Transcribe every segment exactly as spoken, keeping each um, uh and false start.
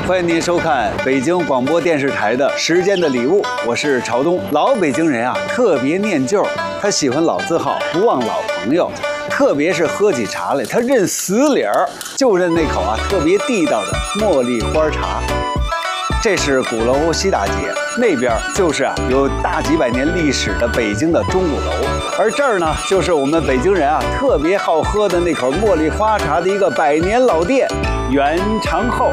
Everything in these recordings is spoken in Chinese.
欢迎您收看北京广播电视台的《时间的礼物》，我是朝东。老北京人啊，特别念旧，他喜欢老字号，不忘老朋友。特别是喝起茶来，他认死理儿，就认那口啊特别地道的茉莉花茶。这是鼓楼西大街，那边就是啊有大几百年历史的北京的钟鼓楼，而这儿呢就是我们北京人啊特别好喝的那口茉莉花茶的一个百年老店元长后。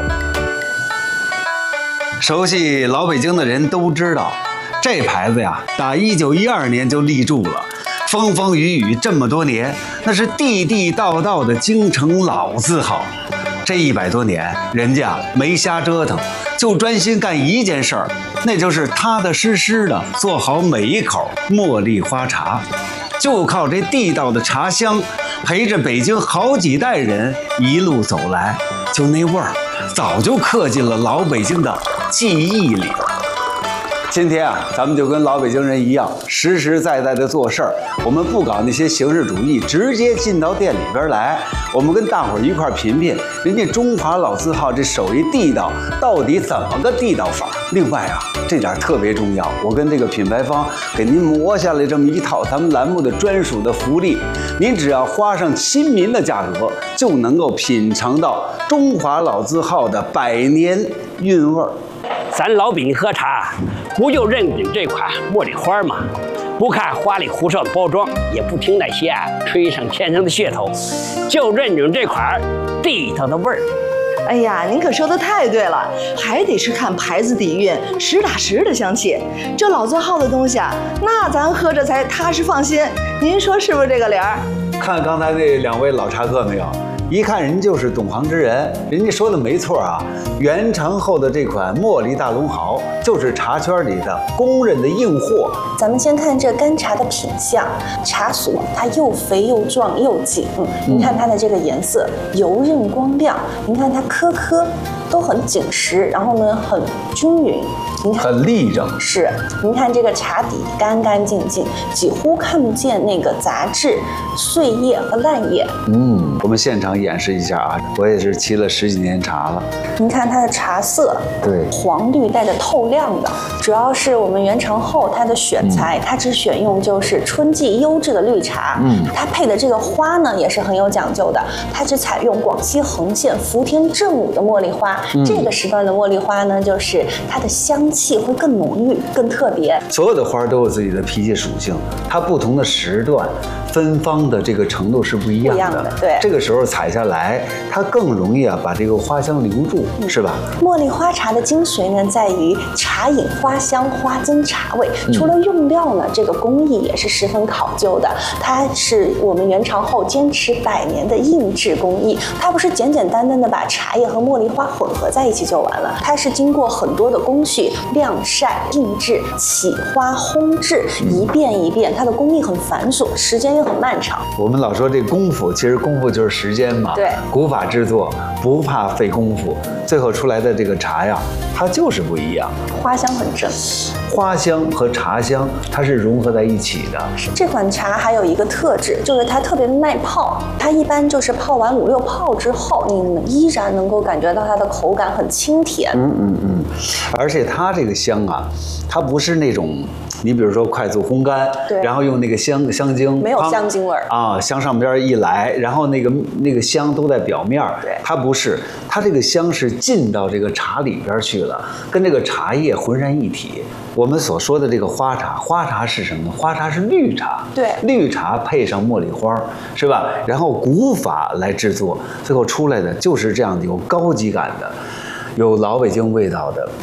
熟悉老北京的人都知道，这牌子呀打一九一二年就立住了，风风雨雨这么多年，那是地地道道的京城老字号。这一百多年，人家没瞎折腾，就专心干一件事儿，那就是踏踏实实的做好每一口茉莉花茶。就靠这地道的茶香，陪着北京好几代人一路走来，就那味儿，早就刻进了老北京的记忆里了。今天啊，咱们就跟老北京人一样，实实在在的做事儿。我们不搞那些形式主义，直接进到店里边来。我们跟大伙儿一块儿品品人家中华老字号这手艺地道到底怎么个地道法。另外啊，这点特别重要，我跟这个品牌方给您磨下来这么一套咱们栏目的专属的福利，您只要花上亲民的价格，就能够品尝到中华老字号的百年韵味儿。 咱老北京喝茶，不就认准这款茉莉花吗？不看花里胡哨的包装，也不听那些啊吹上天上的噱头，就认准这款地道的味儿。 哎呀，您可说的太对了，还得是看牌子底蕴，实打实的香气。这老字号的东西啊，那咱喝着才踏实放心。您说是不是这个理儿？ 看刚才那两位老茶客没有？一看人就是懂行之人，人家说的没错啊。元长后的这款茉莉大龙毫就是茶圈里的公认的硬货。 咱们先看这干茶的品相，茶属它又肥又壮又紧，嗯，您看它的这个颜色油润光亮，您看它颗颗都很紧实，然后呢很均匀，您看很立正。 是，您看这个茶底干干净净，几乎看不见那个杂质、碎叶和烂叶。 嗯，我们现场演示一下啊，我也是沏了十几年茶了。 您看它的茶色， 对， 黄绿带着透亮的，主要是我们元长后它的选材，嗯、它只选用就是春季优质的绿茶，嗯，它配的这个花呢也是很有讲究的，它只采用广西横县福田正武的茉莉花，嗯、这个时段的茉莉花呢，就是它的香气会更浓郁、更特别。 所有的花都有自己的脾气属性，它不同的时段芬芳的这个程度是不一样的。 不一样的，对， 这个时候采下来，它更容易啊把这个花香留住，嗯、是吧？ 茉莉花茶的精髓呢，在于茶饮花香，花增茶味。嗯、除了用料呢，这个工艺也是十分考究的。它是我们元长后坚持百年的印制工艺，它不是简简单单的把茶叶和茉莉花混合在一起就完了，它是经过很多的工序，晾晒、印制、起花、烘制，一遍一遍，它的工艺很繁琐，时间也很漫长。 我们老说这功夫，其实功夫就是时间嘛。 对， 古法制作不怕费功夫，最后出来的这个茶呀，它就是不一样， 花香很正。 花香和茶香它是融合在一起的。 这款茶还有一个特质，就是它特别的耐泡，它一般就是泡完五六泡之后，你依然能够感觉到它的口感很清甜。 嗯嗯嗯，而且它这个香啊，它不是那种。你比如说快速烘干，然后用那个香香精， 没有香精味儿啊，向上边一来，然后那个那个香都在表面， 对， 它不是，它这个香是进到这个茶里边去了，跟这个茶叶浑然一体。我们所说的这个花茶，花茶是什么呢？花茶是绿茶， 对， 绿茶配上茉莉花，是吧？然后古法来制作，最后出来的就是这样的有高级感的，有老北京味道的。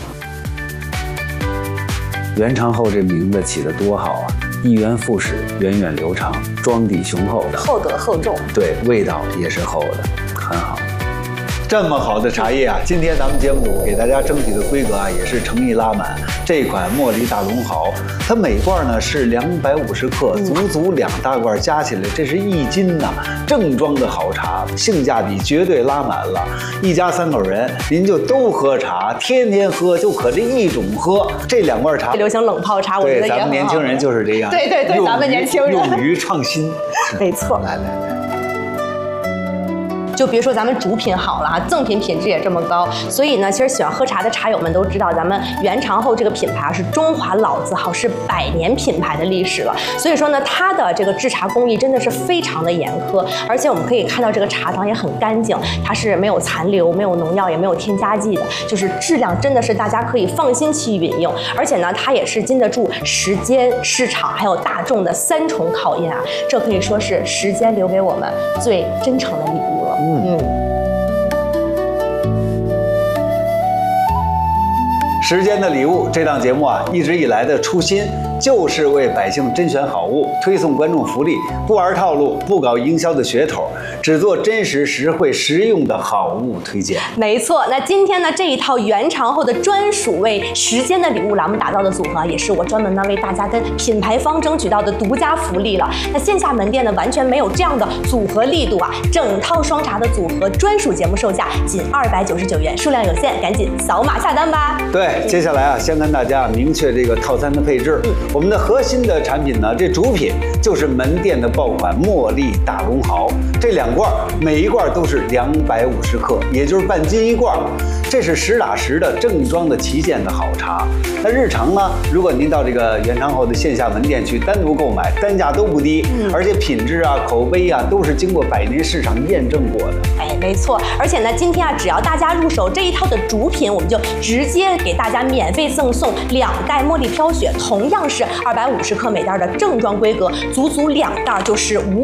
元长后这名字起得多好啊！一元复始，源远流长，庄底雄厚的， 厚德厚重。 对，味道也是厚的，很好。这么好的茶叶啊，今天咱们节目组给大家争取的规格啊，也是诚意拉满。这款茉莉大龙毫，它每罐呢是两百五十克，足足两大罐，加起来这是一斤呐、啊，正装的好茶，性价比绝对拉满了。一家三口人，您就都喝茶，天天喝，就可这一种喝。这两罐茶， 流行冷泡茶，我觉得也很好。 对，咱们年轻人就是这样。 对对对，咱们年轻人勇于创新。 没错。 来来来。 就别说咱们主品好了啊，赠品品质也这么高。所以呢，其实喜欢喝茶的茶友们都知道，咱们元长后这个品牌是中华老字号，是百年品牌的历史了。所以说呢，它的这个制茶工艺真的是非常的严苛，而且我们可以看到这个茶汤也很干净，它是没有残留、没有农药、也没有添加剂的，就是质量真的是大家可以放心去饮用。而且呢，它也是经得住时间、市场还有大众的三重考验啊，这可以说是时间留给我们最真诚的礼物了。嗯。嗯时间的礼物这档节目啊，一直以来的初心就是为百姓甄选好物，推送观众福利，不玩套路，不搞营销的噱头，只做真实、实惠、实用的好物推荐。 没错，那今天呢这一套元长后的专属为时间的礼物栏目打造的组合，也是我专门呢为大家跟品牌方争取到的独家福利了。那线下门店呢完全没有这样的组合力度啊！整套双茶的组合专属节目售价仅二百九十九元，数量有限，赶紧扫码下单吧。 对，接下来啊，先跟大家明确这个套餐的配置。嗯、我们的核心的产品呢，这主品就是门店的爆款茉莉大龙毫，这两罐每一罐都是两百五十克，也就是半斤一罐。这是实打实的正装的旗舰的好茶。那日常呢，如果您到这个元长后的线下门店去单独购买，单价都不低，嗯、而且品质啊、口碑啊都是经过百年市场验证过的。 哎，没错。而且呢，今天啊，只要大家入手这一套的主品，我们就直接给大家免费赠送两袋茉莉飘雪，同样是二百五十克每袋的正装规格，足足两袋就是五